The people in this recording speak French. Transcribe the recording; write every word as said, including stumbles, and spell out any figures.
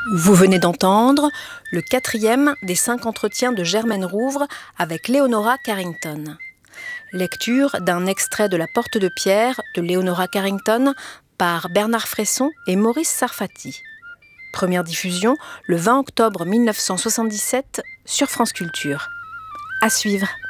Vous venez d'entendre le quatrième des cinq entretiens de Germaine Rouvre avec Leonora Carrington. Lecture d'un extrait de La Porte de Pierre de Leonora Carrington par Bernard Fresson et Maurice Sarfati. Première diffusion le vingt octobre mille neuf cent soixante-dix-sept sur France Culture. À suivre.